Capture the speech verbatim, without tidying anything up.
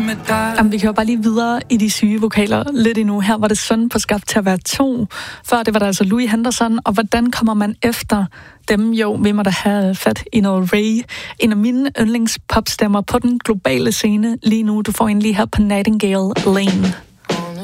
med dig. Jamen, vi kører bare lige videre i de syge vokaler lidt endnu. Her var det Søn på Skabt til at være to. Før det var der altså Louis Henderson. Og hvordan kommer man efter dem? Jo, vi må da have fat i noget Ray. En af mine yndlingspopstemmer på den globale scene lige nu. Du får en lige her på Nightingale Lane.